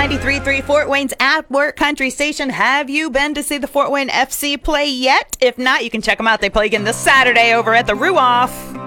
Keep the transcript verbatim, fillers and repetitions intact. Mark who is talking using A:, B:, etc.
A: ninety-three point three Fort Wayne's At Work Country Station. Have you been to see the Fort Wayne F C play yet? If not, you can check them out. They play again this Saturday over at the Ruoff.